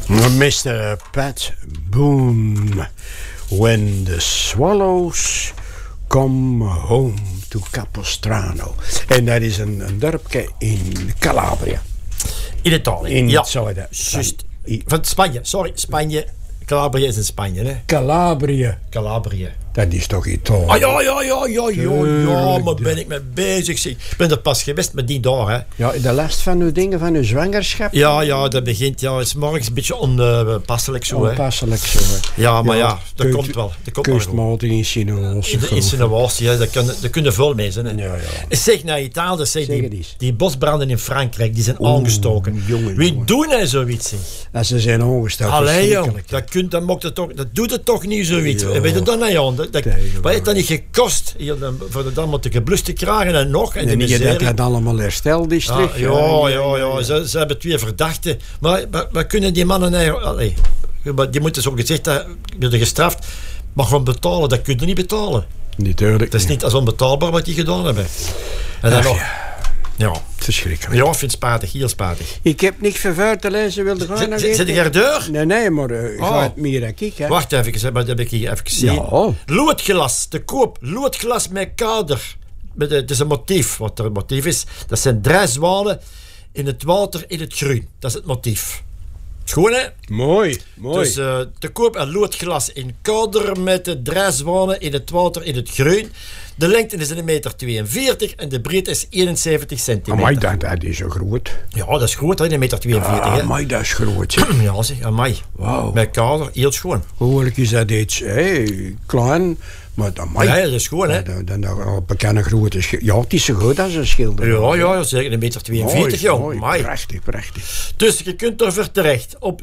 Mr. Pat Boone, when the swallows come home to Capistrano. En dat is een dorpje in Calabria. In Italië. In ja. het zuiden. Juist. Van Spanje. Sorry, Spanje. Calabria is in Spanje, hè? Calabria. Dat is toch Italië? Ah, ja, maar ben ik mee bezig, zeg. Ik ben er pas geweest met die dag, hè. Ja, de last van uw dingen, van uw zwangerschap? Ja, dat begint, is morgens een beetje onpasselijk zo, hè. Onpasselijk zo, hè. Ja, maar dat komt wel. Dat komt kunstmatige insinuatie. De insinuatie, hè, daar kunnen veel mee zijn, hè. Ja. Zeg, naar Italië, zeg, die bosbranden in Frankrijk, die zijn aangestoken. Jongen. Wie doen hij zoiets, zeg? Als ze zijn aangestoken. Allee, jong, dat doet het toch niet zoiets. Ja. Weet je dat nou, Jan? Wat heeft dat niet gekost? Voor dat allemaal te geblust te krijgen en nog. En niet dat het allemaal hersteld is terug. Ja. Ze hebben 2 verdachten. Maar wat kunnen die mannen eigenlijk... Allee, die moeten zo gezegd worden gestraft. Maar gewoon betalen, dat kun je niet betalen. Natuurlijk. Het is niet als onbetaalbaar wat die gedaan hebben. En dan nog... Ja. Verschrikkelijk. Ja, ik vind het spatig, heel spatig. Ik heb niks vervuurd te lezen, wilde gaan. Zit ik er deur? Nee, maar ga het meer dan ik, hè. Wacht even, dat heb ik hier even gezien. Ja. Loodglas, te koop. Loodglas met kader. Het is een motief. Wat er een motief is, dat zijn 3 zwanen in het water in het groen. Dat is het motief. Schoon, hè? Mooi. Dus te koop een loodglas in kader met de 3 zwanen in het water in het groen. De lengte is 1,42 meter en de breedte is 71 centimeter. Amai, dat is zo groot. Ja, dat is groot, hè, 1,42 meter. Amai, dat is groot. Ja, zeg, amai. Wauw. Met kader, heel schoon. Hoorlijk is dat iets, klein, maar amai. Ja, dat is schoon, hè? Dan bekende grote ja, het is zo goed als een schilder. Ja, zeker 1,42 meter, jong. Mooi, prachtig. Dus je kunt ervoor terecht op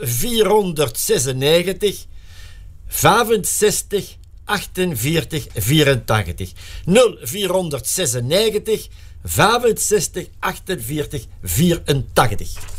0496 65 48 84. 0496 65 48 84.